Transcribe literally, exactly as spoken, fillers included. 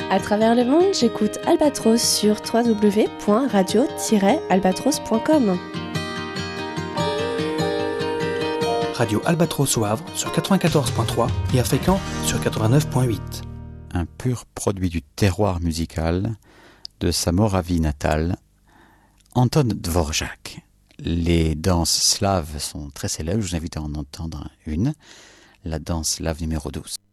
À travers le monde, j'écoute Albatros sur w w w point radio tiret albatros point com. Radio Albatros au Havre sur quatre-vingt-quatorze point trois et à Fécamp sur quatre-vingt-neuf point huit. Un pur produit du terroir musical de sa Moravie natale, Anton Dvorak. Les danses slaves sont très célèbres, je vous invite à en entendre une, la danse slave numéro douze.